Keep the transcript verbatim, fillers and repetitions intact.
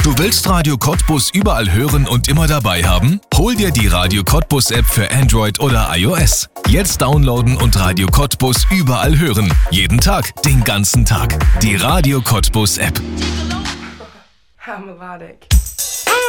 Du willst Radio Cottbus überall hören und immer dabei haben? Hol dir die Radio Cottbus App für Android oder iOS. Jetzt downloaden und Radio Cottbus überall hören. Jeden Tag, den ganzen Tag. Die Radio Cottbus App. How melodic.